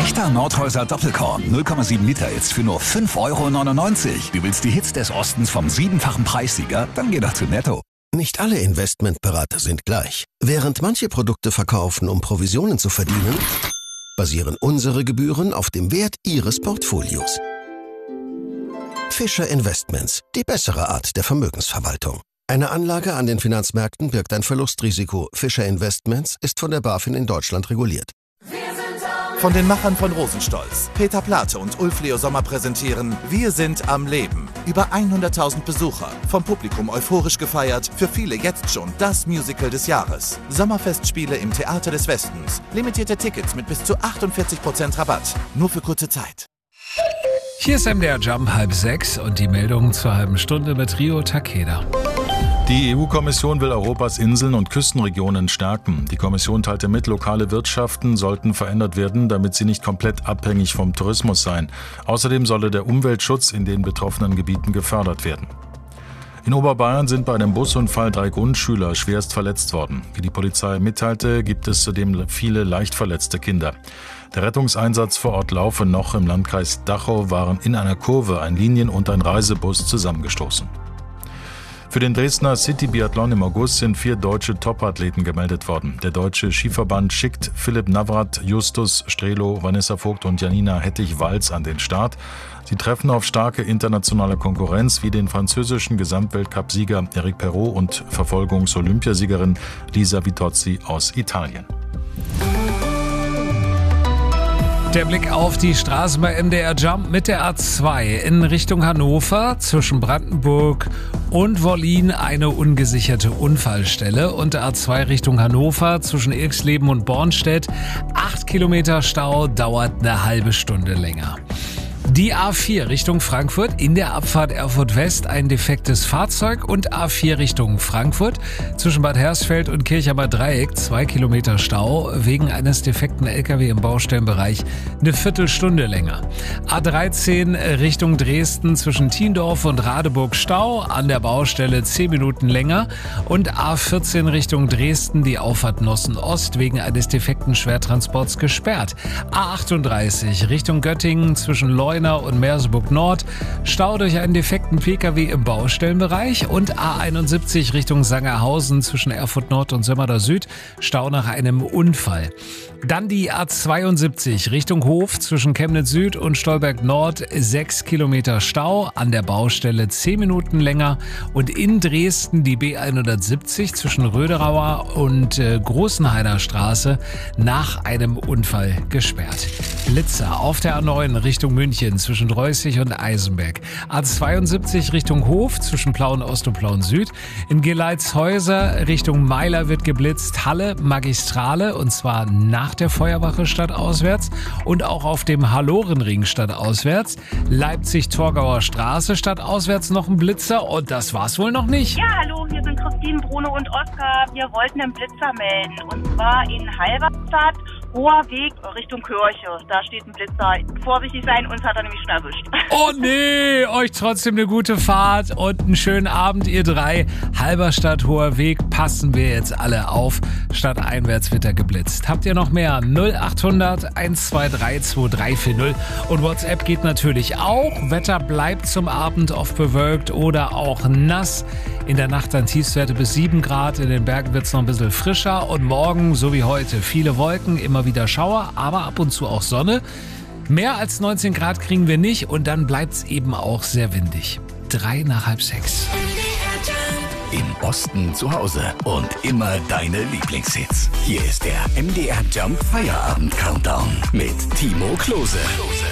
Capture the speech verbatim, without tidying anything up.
Echter Nordhäuser Doppelkorn, null Komma sieben Liter jetzt für nur fünf Euro neunundneunzig. Du willst die Hits des Ostens vom siebenfachen Preissieger? Dann geh doch zu Netto. Nicht alle Investmentberater sind gleich. Während manche Produkte verkaufen, um Provisionen zu verdienen, basieren unsere Gebühren auf dem Wert Ihres Portfolios. Fischer Investments, die bessere Art der Vermögensverwaltung. Eine Anlage an den Finanzmärkten birgt ein Verlustrisiko. Fischer Investments ist von der BaFin in Deutschland reguliert. Von den Machern von Rosenstolz, Peter Plate und Ulf Leo Sommer präsentieren Wir sind am Leben. Über hunderttausend Besucher, vom Publikum euphorisch gefeiert, für viele jetzt schon das Musical des Jahres. Sommerfestspiele im Theater des Westens. Limitierte Tickets mit bis zu achtundvierzig Prozent Rabatt. Nur für kurze Zeit. Hier ist M D R Jump halb sechs und die Meldung zur halben Stunde mit Rio Takeda. Die E U-Kommission will Europas Inseln und Küstenregionen stärken. Die Kommission teilte mit, lokale Wirtschaften sollten verändert werden, damit sie nicht komplett abhängig vom Tourismus seien. Außerdem solle der Umweltschutz in den betroffenen Gebieten gefördert werden. In Oberbayern sind bei einem Busunfall drei Grundschüler schwerst verletzt worden. Wie die Polizei mitteilte, gibt es zudem viele leicht verletzte Kinder. Der Rettungseinsatz vor Ort Laufe noch im Landkreis Dachau waren in einer Kurve ein Linien- und ein Reisebus zusammengestoßen. Für den Dresdner City-Biathlon im August sind vier deutsche Topathleten gemeldet worden. Der Deutsche Skiverband schickt Philipp Navrat, Justus Strelo, Vanessa Vogt und Janina Hettich-Walz an den Start. Sie treffen auf starke internationale Konkurrenz wie den französischen Gesamtweltcup-Sieger Eric Perrault und Verfolgungs-Olympiasiegerin Lisa Vitozzi aus Italien. Der Blick auf die Straßen bei M D R Jump mit der A zwei in Richtung Hannover zwischen Brandenburg und Wollin eine ungesicherte Unfallstelle und der A zwei Richtung Hannover zwischen Ilksleben und Bornstedt. Acht Kilometer Stau, dauert eine halbe Stunde länger. Die A vier Richtung Frankfurt, in der Abfahrt Erfurt West ein defektes Fahrzeug und A vier Richtung Frankfurt zwischen Bad Hersfeld und Kirchheimer Dreieck zwei Kilometer Stau wegen eines defekten L K W im Baustellenbereich eine Viertelstunde länger. A dreizehn Richtung Dresden zwischen Thiendorf und Radeburg Stau, an der Baustelle zehn Minuten länger und A vierzehn Richtung Dresden die Auffahrt Nossen Ost wegen eines defekten Schwertransports gesperrt. A achtunddreißig Richtung Göttingen zwischen Leuna und Merseburg Nord, Stau durch einen defekten P K W im Baustellenbereich und A einundsiebzig Richtung Sangerhausen zwischen Erfurt Nord und Sömmerda Süd, Stau nach einem Unfall. Dann die A zweiundsiebzig Richtung Hof zwischen Chemnitz Süd und Stolberg Nord, sechs Kilometer Stau, an der Baustelle zehn Minuten länger und in Dresden die B hundertsiebzig zwischen Röderauer und äh, Großenhainer Straße nach einem Unfall gesperrt. Blitzer auf der A neun Richtung München zwischen Dreußig und Eisenberg. A zweiundsiebzig Richtung Hof zwischen Plauen Ost und Plauen Süd. In Geleitshäuser Richtung Meiler wird geblitzt. Halle Magistrale und zwar nach der Feuerwache stadtauswärts und auch auf dem Hallorenring stadtauswärts. Leipzig-Torgauer Straße stadtauswärts noch ein Blitzer und das war's wohl noch nicht. Ja, hallo, hier sind Christine, Bruno und Oskar. Wir wollten einen Blitzer melden und zwar in Halberstadt, Hoher Weg Richtung Kirche. Da steht ein Blitzer. Vorsichtig sein, uns hat er nämlich schon erwischt. Oh nee, euch trotzdem eine gute Fahrt und einen schönen Abend, ihr drei. Halberstadt, Hoher Weg, passen wir jetzt alle auf. Stadteinwärts wird er geblitzt. Habt ihr noch mehr? null achthundert eins zwei drei zwei drei vier null und WhatsApp geht natürlich auch. Wetter bleibt zum Abend oft bewölkt oder auch nass. In der Nacht dann Tiefstwerte bis sieben Grad. In den Bergen wird es noch ein bisschen frischer und morgen, so wie heute, viele Wolken, immer wieder Schauer, aber ab und zu auch Sonne. Mehr als neunzehn Grad kriegen wir nicht und dann bleibt es eben auch sehr windig. Drei nach halb sechs. Im Osten zu Hause und immer deine Lieblingshits. Hier ist der M D R Jump Feierabend Countdown mit Timo Klose.